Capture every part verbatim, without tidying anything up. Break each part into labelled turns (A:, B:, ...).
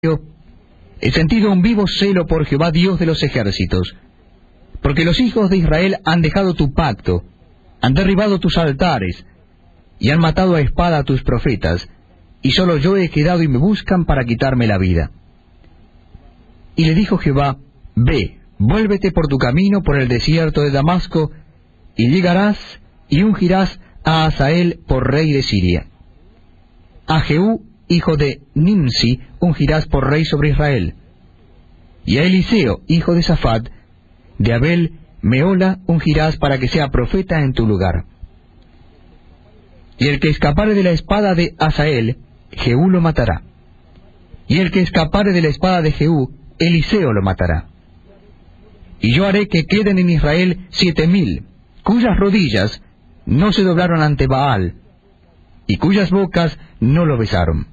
A: he sentido un vivo celo por Jehová Dios de los ejércitos, porque los hijos de Israel han dejado tu pacto, han derribado tus altares, y han matado a espada a tus profetas, y solo yo he quedado y me buscan para quitarme la vida. Y le dijo Jehová, ve, vuélvete por tu camino por el desierto de Damasco, y llegarás y ungirás a Hazael por rey de Siria. A Jehú, hijo de Nimsi, ungirás por rey sobre Israel. Y a Eliseo, hijo de Safat, de Abel Meola, ungirás para que sea profeta en tu lugar. Y el que escapare de la espada de Hazael, Jehú lo matará. Y el que escapare de la espada de Jehú, Eliseo lo matará. Y yo haré que queden en Israel siete mil, cuyas rodillas no se doblaron ante Baal, y cuyas bocas no lo besaron.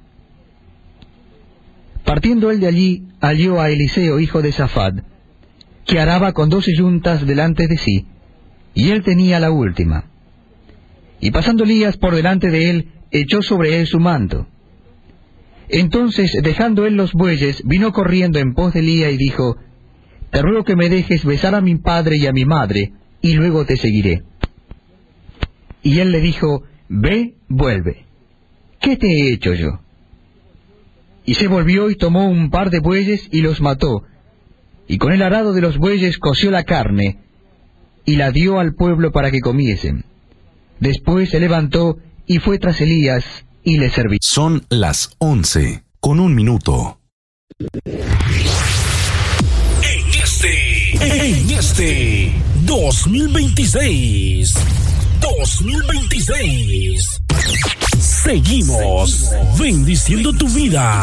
A: Partiendo él de allí, halló a Eliseo, hijo de Safat, que araba con doce yuntas delante de sí, y él tenía la última. Y pasando Elías por delante de él, echó sobre él su manto. Entonces, dejando él los bueyes, vino corriendo en pos de Elías y dijo, te ruego que me dejes besar a mi padre y a mi madre, y luego te seguiré. Y él le dijo, ve, vuelve. ¿Qué te he hecho yo? Y se volvió y tomó un par de bueyes y los mató, y con el arado de los bueyes coció la carne, y la dio al pueblo para que comiesen. Después se levantó y fue tras Elías y le serví.
B: Son las once con un minuto.
C: En este, en este dos mil veintiséis, dos mil veintiséis, seguimos bendiciendo tu vida.